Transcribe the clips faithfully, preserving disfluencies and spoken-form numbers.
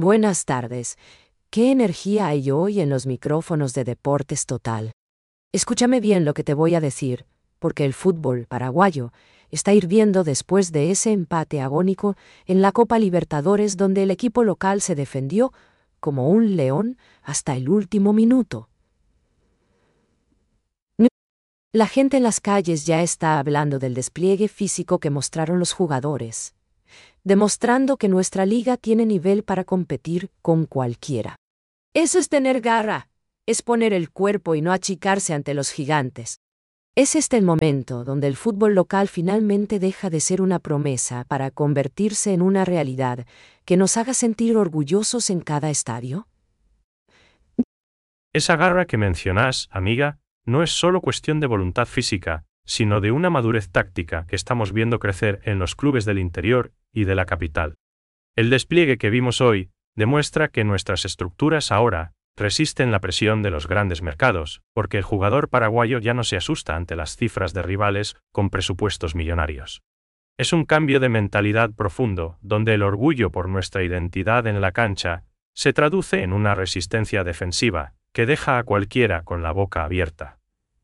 Buenas tardes. ¿Qué energía hay hoy en los micrófonos de Deportes Total? Escúchame bien lo que te voy a decir, porque el fútbol paraguayo está hirviendo después de ese empate agónico en la Copa Libertadores donde el equipo local se defendió como un león hasta el último minuto. La gente en las calles ya está hablando del despliegue físico que mostraron los jugadores, demostrando que nuestra liga tiene nivel para competir con cualquiera. Eso es tener garra, es poner el cuerpo y no achicarse ante los gigantes. Es este el momento donde el fútbol local finalmente deja de ser una promesa para convertirse en una realidad que nos haga sentir orgullosos en cada estadio. Esa garra que mencionás, amiga, no es solo cuestión de voluntad física, sino de una madurez táctica que estamos viendo crecer en los clubes del interior y de la capital. El despliegue que vimos hoy demuestra que nuestras estructuras ahora resisten la presión de los grandes mercados, porque el jugador paraguayo ya no se asusta ante las cifras de rivales con presupuestos millonarios. Es un cambio de mentalidad profundo, donde el orgullo por nuestra identidad en la cancha se traduce en una resistencia defensiva que deja a cualquiera con la boca abierta.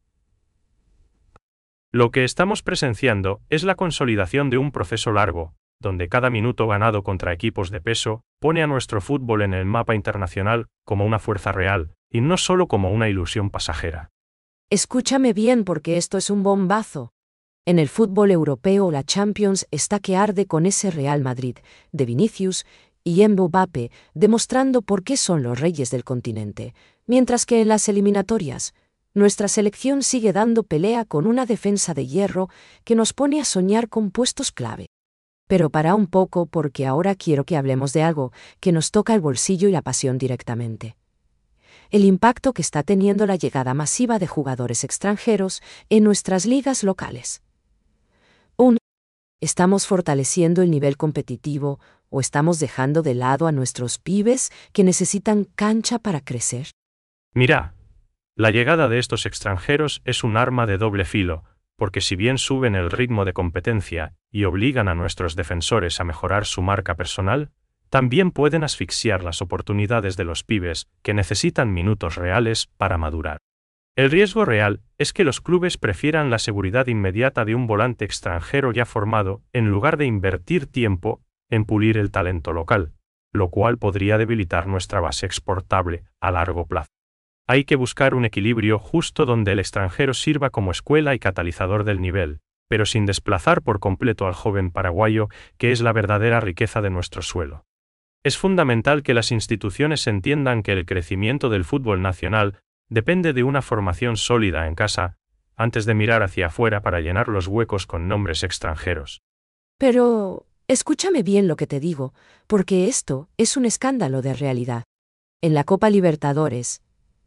Lo que estamos presenciando es la consolidación de un proceso largo, donde cada minuto ganado contra equipos de peso pone a nuestro fútbol en el mapa internacional como una fuerza real, y no solo como una ilusión pasajera. Escúchame bien porque esto es un bombazo. En el fútbol europeo la Champions está que arde con ese Real Madrid, de Vinicius y Mbappé, demostrando por qué son los reyes del continente, mientras que en las eliminatorias, nuestra selección sigue dando pelea con una defensa de hierro que nos pone a soñar con puestos clave. Pero para un poco porque ahora quiero que hablemos de algo que nos toca el bolsillo y la pasión directamente. El impacto que está teniendo la llegada masiva de jugadores extranjeros en nuestras ligas locales. uno. ¿Estamos fortaleciendo el nivel competitivo o estamos dejando de lado a nuestros pibes que necesitan cancha para crecer? Mira, la llegada de estos extranjeros es un arma de doble filo, porque si bien suben el ritmo de competencia y obligan a nuestros defensores a mejorar su marca personal, también pueden asfixiar las oportunidades de los pibes que necesitan minutos reales para madurar. El riesgo real es que los clubes prefieran la seguridad inmediata de un volante extranjero ya formado en lugar de invertir tiempo en pulir el talento local, lo cual podría debilitar nuestra base exportable a largo plazo. Hay que buscar un equilibrio justo donde el extranjero sirva como escuela y catalizador del nivel, pero sin desplazar por completo al joven paraguayo, que es la verdadera riqueza de nuestro suelo. Es fundamental que las instituciones entiendan que el crecimiento del fútbol nacional depende de una formación sólida en casa, antes de mirar hacia afuera para llenar los huecos con nombres extranjeros. Pero, escúchame bien lo que te digo, porque esto es un escándalo de realidad. En la Copa Libertadores,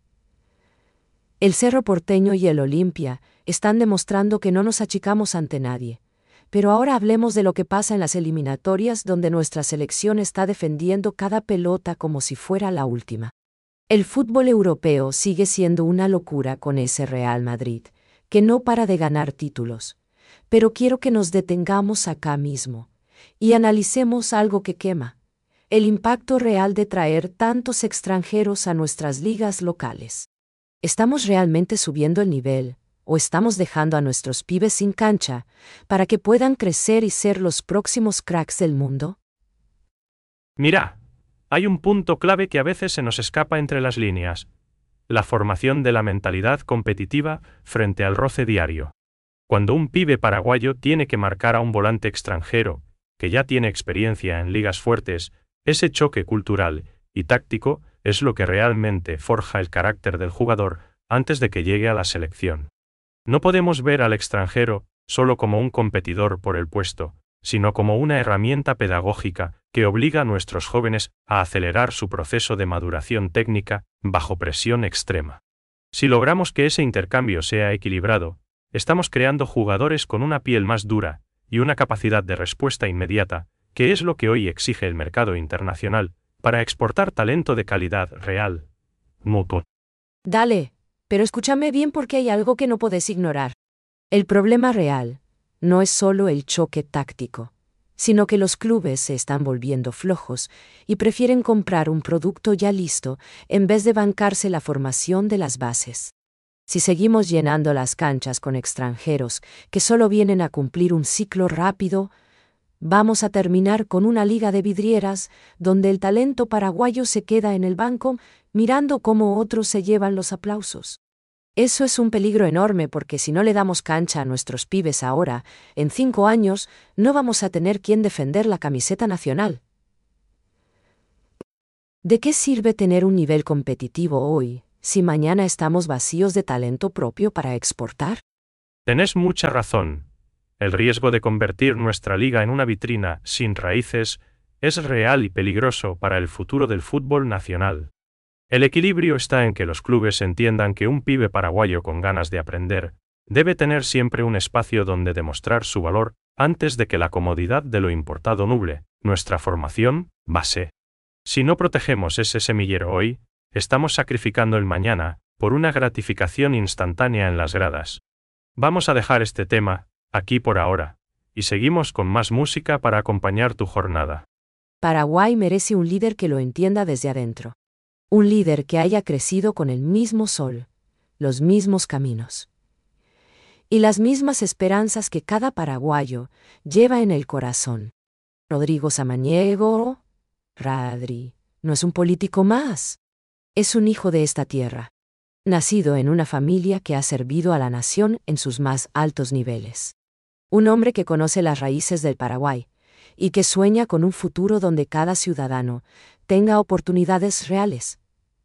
el Cerro Porteño y el Olimpia están demostrando que no nos achicamos ante nadie. Pero ahora hablemos de lo que pasa en las eliminatorias donde nuestra selección está defendiendo cada pelota como si fuera la última. El fútbol europeo sigue siendo una locura con ese Real Madrid, que no para de ganar títulos. Pero quiero que nos detengamos acá mismo y analicemos algo que quema: el impacto real de traer tantos extranjeros a nuestras ligas locales. ¿Estamos realmente subiendo el nivel, o estamos dejando a nuestros pibes sin cancha para que puedan crecer y ser los próximos cracks del mundo? Mira, hay un punto clave que a veces se nos escapa entre las líneas: la formación de la mentalidad competitiva frente al roce diario. Cuando un pibe paraguayo tiene que marcar a un volante extranjero, que ya tiene experiencia en ligas fuertes, ese choque cultural y táctico es lo que realmente forja el carácter del jugador antes de que llegue a la selección. No podemos ver al extranjero solo como un competidor por el puesto, sino como una herramienta pedagógica que obliga a nuestros jóvenes a acelerar su proceso de maduración técnica bajo presión extrema. Si logramos que ese intercambio sea equilibrado, estamos creando jugadores con una piel más dura y una capacidad de respuesta inmediata, que es lo que hoy exige el mercado internacional, para exportar talento de calidad real. Mutuo. Dale, pero escúchame bien porque hay algo que no puedes ignorar. El problema real no es solo el choque táctico, sino que los clubes se están volviendo flojos y prefieren comprar un producto ya listo en vez de bancarse la formación de las bases. Si seguimos llenando las canchas con extranjeros que solo vienen a cumplir un ciclo rápido, vamos a terminar con una liga de vidrieras donde el talento paraguayo se queda en el banco mirando cómo otros se llevan los aplausos. Eso es un peligro enorme porque si no le damos cancha a nuestros pibes ahora, en cinco años, no vamos a tener quien defender la camiseta nacional. ¿De qué sirve tener un nivel competitivo hoy, si mañana estamos vacíos de talento propio para exportar? Tenés mucha razón. El riesgo de convertir nuestra liga en una vitrina sin raíces es real y peligroso para el futuro del fútbol nacional. El equilibrio está en que los clubes entiendan que un pibe paraguayo con ganas de aprender debe tener siempre un espacio donde demostrar su valor antes de que la comodidad de lo importado nuble nuestra formación base. Si no protegemos ese semillero hoy, estamos sacrificando el mañana por una gratificación instantánea en las gradas. Vamos a dejar este tema aquí por ahora, y seguimos con más música para acompañar tu jornada. Paraguay merece un líder que lo entienda desde adentro. Un líder que haya crecido con el mismo sol, los mismos caminos y las mismas esperanzas que cada paraguayo lleva en el corazón. Rodrigo Samaniego, Radri, no es un político más. Es un hijo de esta tierra, nacido en una familia que ha servido a la nación en sus más altos niveles. Un hombre que conoce las raíces del Paraguay y que sueña con un futuro donde cada ciudadano tenga oportunidades reales.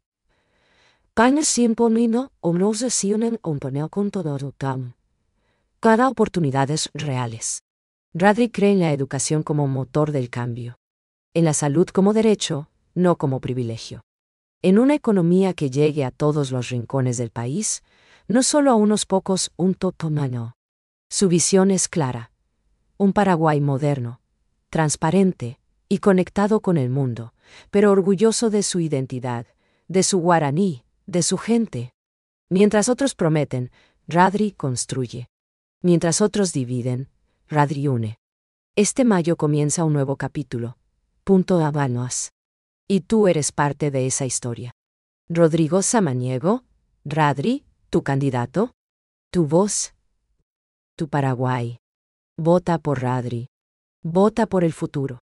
Cada oportunidades reales. Radri cree en la educación como motor del cambio. En la salud como derecho, no como privilegio. En una economía que llegue a todos los rincones del país, no solo a unos pocos, un totomano. Su visión es clara. Un Paraguay moderno, transparente y conectado con el mundo, pero orgulloso de su identidad, de su guaraní, de su gente. Mientras otros prometen, Radri construye. Mientras otros dividen, Radri une. Este mayo comienza un nuevo capítulo. Punto Habanos. Y tú eres parte de esa historia. Rodrigo Samaniego, Radri, tu candidato, tu voz, tu Paraguay. Vota por Radri. Vota por el futuro.